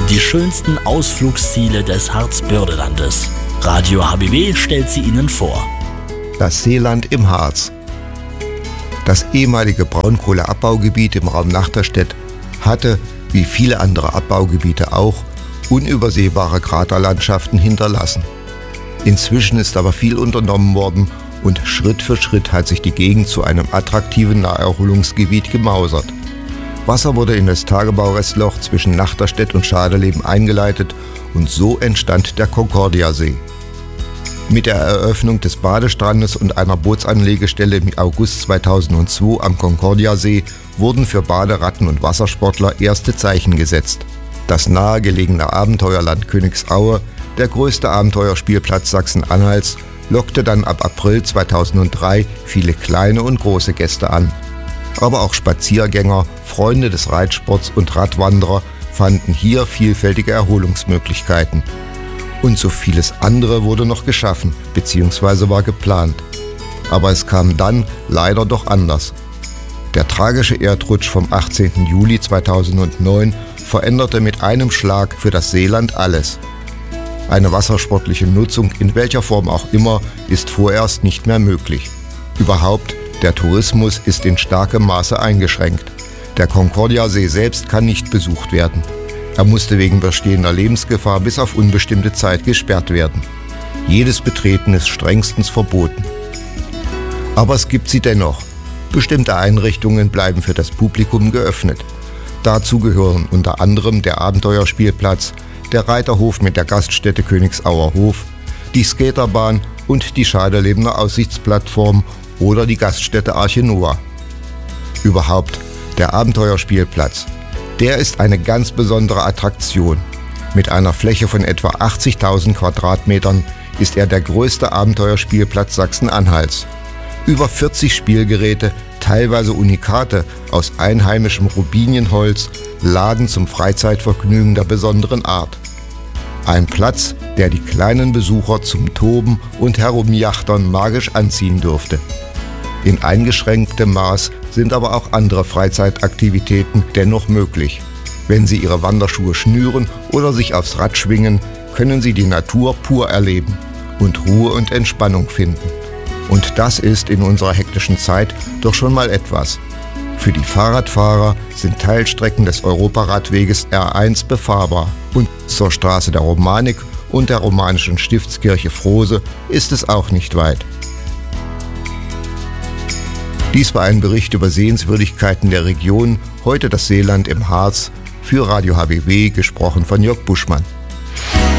die schönsten Ausflugsziele des Harzbördelandes. Radio HBW stellt sie Ihnen vor. Das Seeland im Harz. Das ehemalige Braunkohleabbaugebiet im Raum Nachterstedt hatte, wie viele andere Abbaugebiete auch, unübersehbare Kraterlandschaften hinterlassen. Inzwischen ist aber viel unternommen worden und Schritt für Schritt hat sich die Gegend zu einem attraktiven Naherholungsgebiet gemausert. Wasser wurde in das Tagebaurestloch zwischen Nachterstedt und Schadeleben eingeleitet und so entstand der Concordiasee. Mit der Eröffnung des Badestrandes und einer Bootsanlegestelle im August 2002 am Concordiasee wurden für Baderatten und Wassersportler erste Zeichen gesetzt. Das nahegelegene Abenteuerland Königsaue, der größte Abenteuerspielplatz Sachsen-Anhalts, lockte dann ab April 2003 viele kleine und große Gäste an. Aber auch Spaziergänger, Freunde des Reitsports und Radwanderer fanden hier vielfältige Erholungsmöglichkeiten. Und so vieles andere wurde noch geschaffen bzw. war geplant. Aber es kam dann leider doch anders. Der tragische Erdrutsch vom 18. Juli 2009 veränderte mit einem Schlag für das Seeland alles. Eine wassersportliche Nutzung in welcher Form auch immer ist vorerst nicht mehr möglich. Überhaupt, der Tourismus ist in starkem Maße eingeschränkt. Der Concordiasee selbst kann nicht besucht werden. Er musste wegen bestehender Lebensgefahr bis auf unbestimmte Zeit gesperrt werden. Jedes Betreten ist strengstens verboten. Aber es gibt sie dennoch. Bestimmte Einrichtungen bleiben für das Publikum geöffnet. Dazu gehören unter anderem der Abenteuerspielplatz, der Reiterhof mit der Gaststätte Königsauer Hof, die Skaterbahn und die Schadelebener Aussichtsplattform oder die Gaststätte Arche Noah. Überhaupt, der Abenteuerspielplatz. Der ist eine ganz besondere Attraktion. Mit einer Fläche von etwa 80.000 Quadratmetern ist er der größte Abenteuerspielplatz Sachsen-Anhalts. Über 40 Spielgeräte, teilweise Unikate aus einheimischem Rubinienholz, laden zum Freizeitvergnügen der besonderen Art. Ein Platz, der die kleinen Besucher zum Toben und Herumjachtern magisch anziehen dürfte. In eingeschränktem Maß sind aber auch andere Freizeitaktivitäten dennoch möglich. Wenn Sie Ihre Wanderschuhe schnüren oder sich aufs Rad schwingen, können Sie die Natur pur erleben und Ruhe und Entspannung finden. Und das ist in unserer hektischen Zeit doch schon mal etwas. Für die Fahrradfahrer sind Teilstrecken des Europaradweges R1 befahrbar und zur Straße der Romanik und der romanischen Stiftskirche Frose ist es auch nicht weit. Dies war ein Bericht über Sehenswürdigkeiten der Region, heute das Seeland im Harz, für Radio HBW, gesprochen von Jörg Buschmann.